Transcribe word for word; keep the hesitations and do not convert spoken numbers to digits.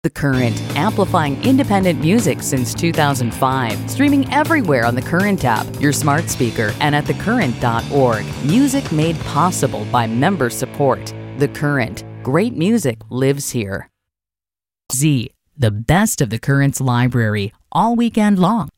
The Current, amplifying independent music since two thousand five. Streaming everywhere on the Current app, your smart speaker, and at the current dot org. Music made possible by member support. The Current. Great music lives here. Z, the best of the Current's library, all weekend long.